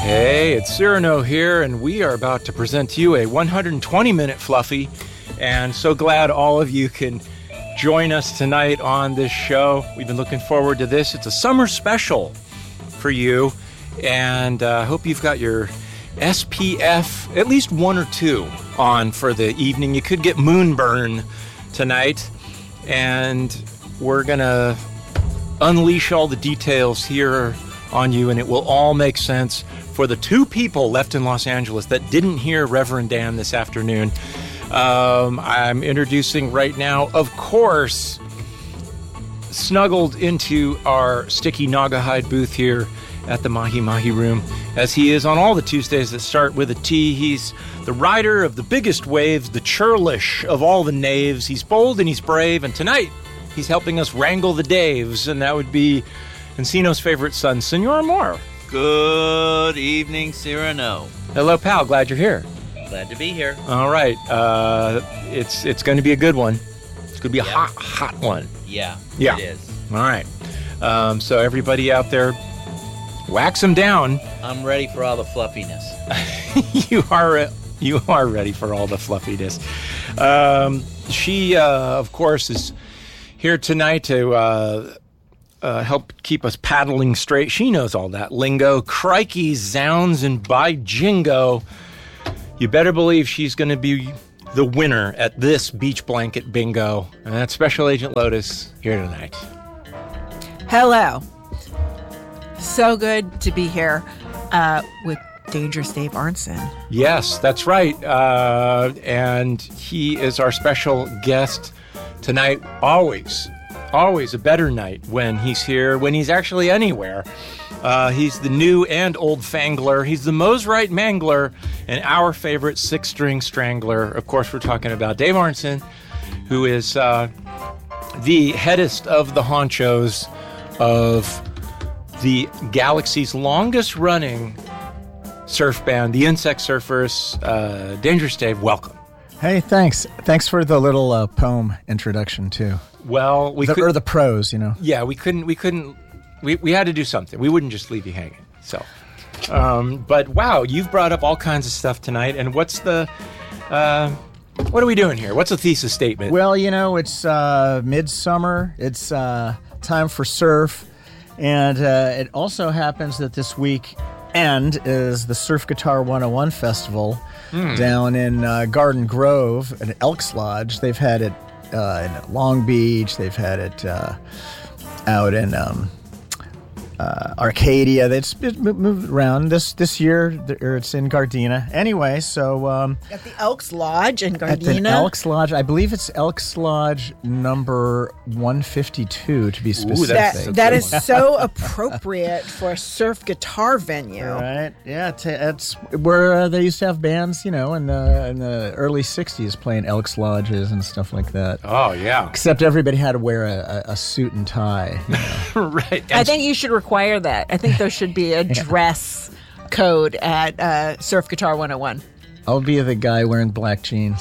Hey, it's Cyrano here, and we are about to present to you a 120-minute Fluffy, and so glad all of you can join us tonight on this show. We've been looking forward to this. It's a summer special for you, and I hope you've got your SPF, at least 1 or 2, on for the evening. You could get moonburn tonight, and we're going to unleash all the details here on you, and it will all make sense for the 2 people left in Los Angeles that didn't hear Reverend Dan this afternoon. I'm introducing right now, of course, snuggled into our sticky Naugahyde booth here at the Mahi Mahi Room, as he is on all the Tuesdays that start with a T. He's the rider of the biggest waves, the churlish of all the knaves. He's bold and he's brave, and tonight he's helping us wrangle the Daves, and that would be Encino's favorite son, Senor Moore. Good evening, Cyrano. Hello, pal. Glad you're here. Glad to be here. All right. It's going to be a good one. It's going to be a hot one. Yeah, Yeah. it is. All right. So everybody out there, wax them down. I'm ready for all the fluffiness. You are ready for all the fluffiness. She, of course, is here tonight to help keep us paddling straight. She knows all that lingo. Crikey, zounds, and by jingo, you better believe she's going to be the winner at this beach blanket bingo. And that's Special Agent Lotus here tonight. Hello. So good to be here with Dangerous Dave Arnson. Yes, that's right. And he is our special guest tonight. Always a better night when he's here, when he's actually anywhere. He's the new and old fangler. He's the Mosrite mangler and our favorite 6-string strangler. Of course, we're talking about Dave Arnson, who is the headest of the honchos of the galaxy's longest-running surf band, the Insect Surfers. Dangerous Dave, welcome. Hey, thanks. Thanks for the little poem introduction, too. Well, or the prose, you know. Yeah, we had to do something. We wouldn't just leave you hanging. So, but wow, you've brought up all kinds of stuff tonight. And what are we doing here? What's the thesis statement? Well, you know, it's midsummer. It's time for surf. And it also happens that this weekend is the Surf Guitar 101 Festival down in Garden Grove at Elks Lodge. They've had it in Long Beach. They've had it out in Arcadia. It's moved around. This year, it's in Gardena. Anyway, so At the Elks Lodge in Gardena. at the Elks Lodge, I believe it's Elks Lodge number 152 to be specific. That is so appropriate for a surf guitar venue. Right? Yeah, it's where they used to have bands, you know, in the early '60s playing Elks Lodges and stuff like that. Oh yeah, Except everybody had to wear a suit and tie. You know? right. I think you should require that. I think there should be a dress code at Surf Guitar 101. I'll be the guy wearing black jeans.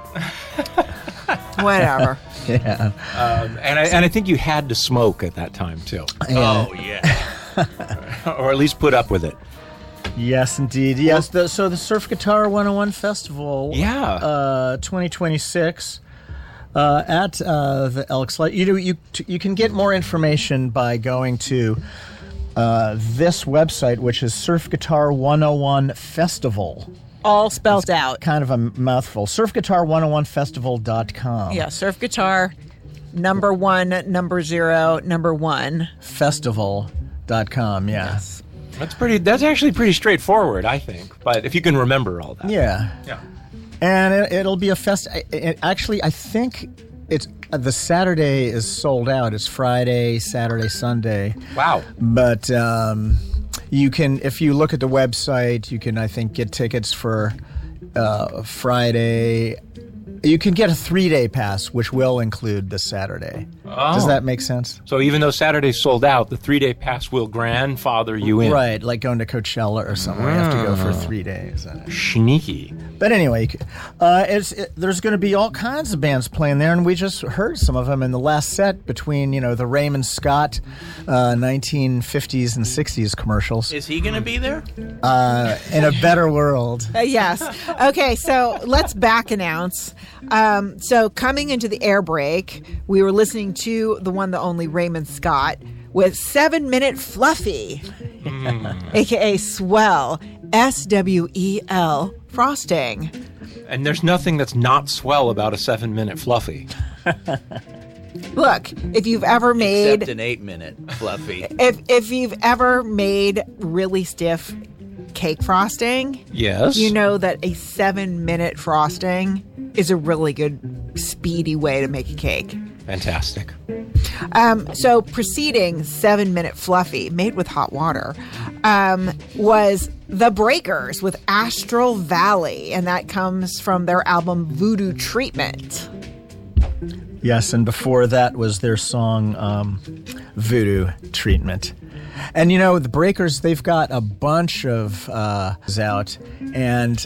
Whatever. Yeah. And I think you had to smoke at that time too, Oh, yeah. or at least put up with it. Yes, indeed. Yes. So the Surf Guitar 101 Festival. Yeah. 2026. At the Elks Lodge. You can get more information by going to this website, which is Surf Guitar 101 Festival. All spelled out. Kind of a mouthful. Surfguitar101festival.com. Yeah, surf guitar, number 1, number 0, number 1. Festival.com, yeah. Yes. That's actually pretty straightforward, I think. But if you can remember all that. Yeah. Yeah. And it'll be a fest. Actually, I think it's the Saturday is sold out. It's Friday, Saturday, Sunday. Wow. But you can, if you look at the website, you can, I think, get tickets for Friday You can get a 3-day pass, which will include the Saturday. Does that make sense? So even though Saturday's sold out, the 3-day pass will grandfather you in. Right, like going to Coachella or somewhere. You have to go for 3 days. Sneaky. But anyway, there's going to be all kinds of bands playing there, and we just heard some of them in the last set between, the Raymond Scott 1950s and 60s commercials. Is he going to be there? In a better world. Yes. Okay, so let's back announce. So coming into the air break, we were listening to the one, the only Raymond Scott with 7 Minute Fluffy, a.k.a. Swell, SWEL frosting. And there's nothing that's not swell about a 7-minute fluffy. Look, if you've ever made... Except an 8-minute fluffy. If you've ever made really stiff cake frosting, Yes. you know that a 7-minute frosting is a really good, speedy way to make a cake. Fantastic. So preceding 7-Minute Fluffy, made with hot water, was The Breakers with Astral Valley, and that comes from their album Voodoo Treatment. Yes, and before that was their song Voodoo Treatment. And the Breakers, they've got a bunch of out, and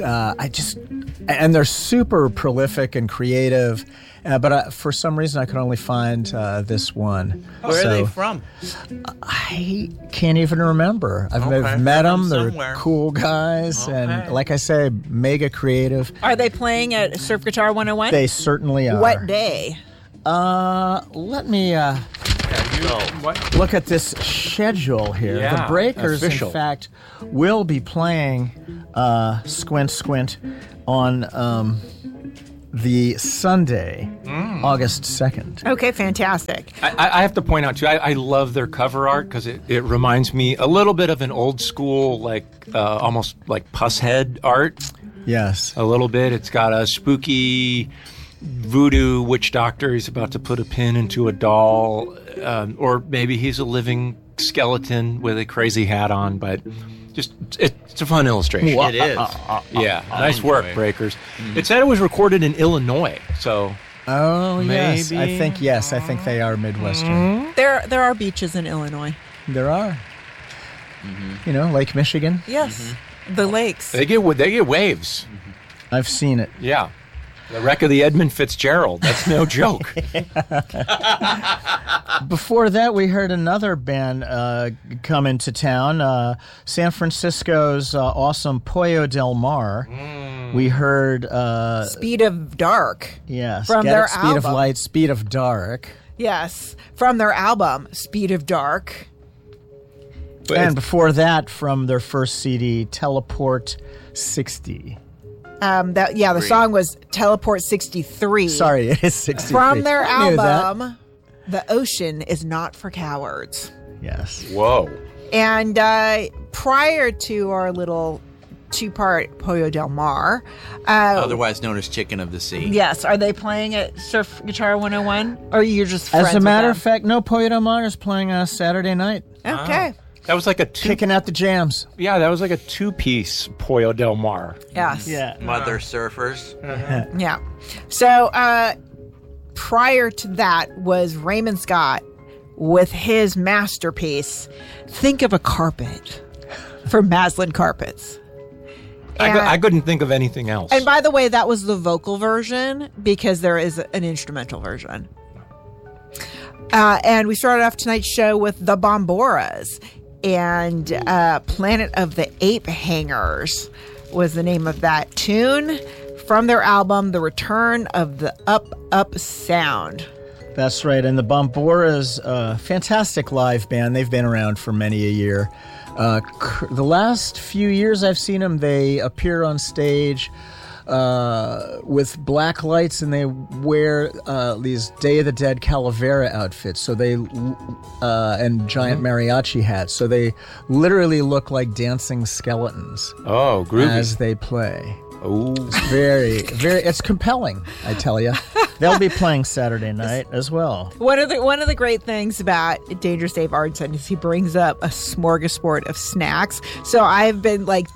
and they're super prolific and creative. But for some reason, I could only find this one. Where are they from? I can't even remember. I've met them. They're cool guys, and like I say, mega creative. Are they playing at Surf Guitar 101? They certainly are. What day? Let me look at this schedule here. Yeah, The Breakers, official. in fact, will be playing Squint Squint on the Sunday, August 2nd. Okay, fantastic. I have to point out, too, I love their cover art because it reminds me a little bit of an old school, almost like Pusshead art. Yes. A little bit. It's got a spooky voodoo witch doctor. He's about to put a pin into a doll. Or maybe he's a living skeleton with a crazy hat on. But just it's a fun illustration. It is. Yeah. Nice work, enjoy it. Breakers. It said it was recorded in Illinois. So Oh, yes. Maybe. I think they are Midwestern. There are beaches in Illinois. There are. Lake Michigan. Yes. The lakes. they get waves. I've seen it. Yeah. The wreck of the Edmund Fitzgerald. That's no joke. Before that, we heard another band come into town. San Francisco's awesome Pollo Del Mar. We heard... Speed of Dark. yes. From Get their It, Speed of album. Light, Speed of Dark. Yes. From their album, Speed of Dark. And before that, from their first CD, Teleport 60. The song was Teleport 63. Sorry, it is 63. From their I knew that. album, The Ocean is Not for Cowards. Yes. Whoa. And prior to our little two-part Pollo Del Mar, Otherwise known as Chicken of the Sea. yes, are they playing at Surf Guitar 101? Or you're just friends As a with matter them? of fact, no, Pollo Del Mar is playing Saturday night. Okay. That was like a Kicking out the jams. that was like a two-piece Pollo Del Mar. Yes. Mother surfers. Yeah. So prior to that was Raymond Scott with his masterpiece, Think of a Carpet, from Maslin Carpets. I couldn't think of anything else. And by the way, that was the vocal version because there is an instrumental version. And we started off tonight's show with the Bomboras, and Planet of the Ape Hangers was the name of that tune from their album The Return of the Up Sound. That's right. And the Bomboras, fantastic live band. They've been around for many a year. The last few years I've seen them, they appear on stage with black lights, and they wear these Day of the Dead Calavera outfits. So they and giant mariachi hats. So they literally look like dancing skeletons Oh, groovy. as they play. Oh. Very, very. It's compelling, I tell you. They'll be playing Saturday night as well. One of the great things about Dangerous Dave Arnson is he brings up a smorgasbord of snacks. So I've been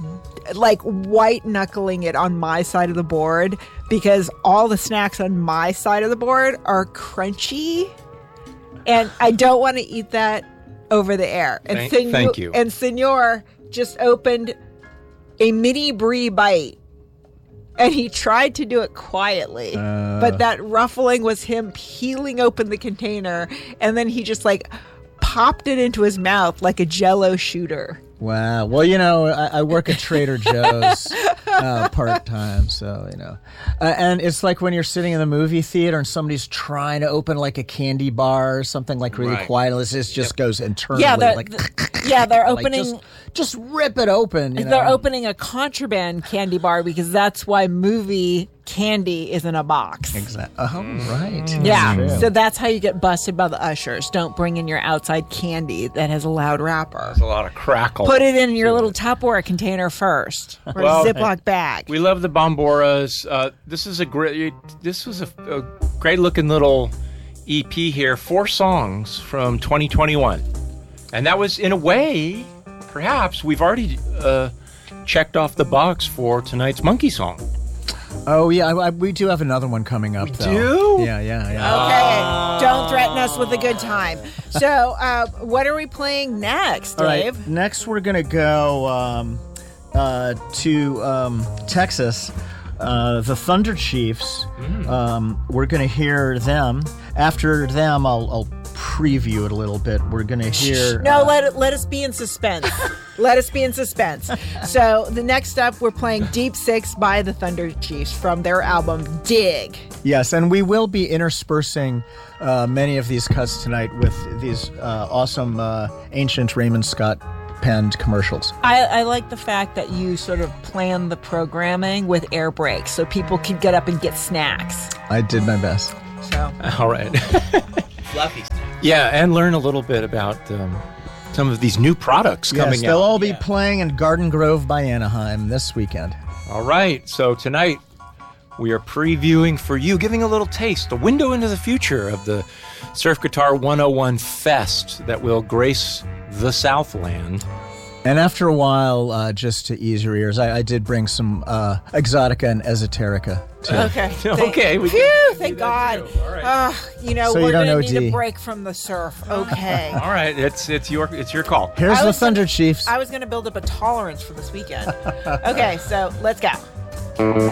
like white knuckling it on my side of the board because all the snacks on my side of the board are crunchy, and I don't want to eat that over the air. And thank you. And Senor just opened a mini brie bite, and he tried to do it quietly, but that ruffling was him peeling open the container, and then he just like popped it into his mouth like a Jell-O shooter. Wow. Well, you know, I work at Trader Joe's part-time, so, you know. And it's like when you're sitting in the movie theater and somebody's trying to open like a candy bar or something like really quiet. It just goes internally. Yeah, they're opening... just rip it open. You know? They're opening a contraband candy bar because that's why movie candy is in a box. Exactly. Oh, right. Yeah. So that's how you get busted by the ushers. Don't bring in your outside candy that has a loud wrapper. There's a lot of crackle. Put it in your little Tupperware container first, or a Ziploc bag. We love the Bomboras. This was a great looking little EP here. 4 songs from 2021, and that was, in a way, perhaps we've already checked off the box for tonight's Monkey Song. Oh, yeah, we do have another one coming up, though. Do? Yeah. Okay, don't threaten us with a good time. So, what are we playing next, Dave? All right, next we're going to go to Texas. The Thunder Chiefs. We're going to hear them. After them, I'll preview it a little bit. We're going to hear... No, let us be in suspense. Let us be in suspense. So the next up, we're playing Deep Six by the Thunder Chiefs from their album Dig. Yes, and we will be interspersing many of these cuts tonight with these awesome ancient Raymond Scott penned commercials. I like the fact that you sort of plan the programming with air breaks so people can get up and get snacks. I did my best. So. All right. Fluffy snacks. Yeah, and learn a little bit about some of these new products coming out. They'll all be playing in Garden Grove by Anaheim this weekend. All right, so tonight we are previewing for you, giving a little taste, a window into the future of the Surf Guitar 101 Fest that will grace the Southland. And after a while, just to ease your ears, I did bring some Exotica and Esoterica, too. Okay. Phew, thank God. All right. So we're going to to need a break from the surf. Okay. All right, it's your call. Here's the Thunder Chiefs. I was going to build up a tolerance for this weekend. Okay, so let's go.